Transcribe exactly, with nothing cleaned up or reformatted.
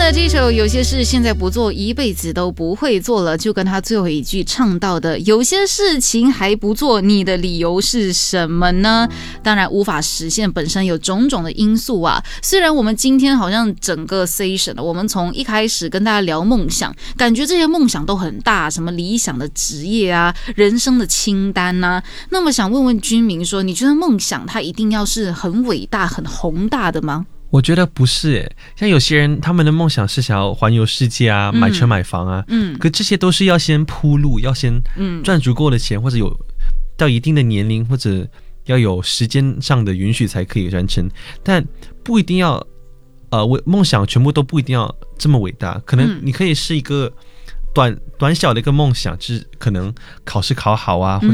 的这首有些事现在不做一辈子都不会做了，就跟他最后一句唱到的有些事情还不做，你的理由是什么呢？当然无法实现本身有种种的因素啊。虽然我们今天好像整个 session 我们从一开始跟大家聊梦想，感觉这些梦想都很大，什么理想的职业啊，人生的清单啊，那么想问问君明说，你觉得梦想它一定要是很伟大很宏大的吗？ 我觉得不是耶，像有些人他们的梦想是想要环游世界啊，买车买房啊，嗯，可这些都是要先铺路，要先赚足够的钱，或者有到一定的年龄，或者要有时间上的允许才可以完成，但不一定要呃，梦想全部都不一定要这么伟大，可能你可以是一个短短小的一个梦想，就是可能考试考好啊，或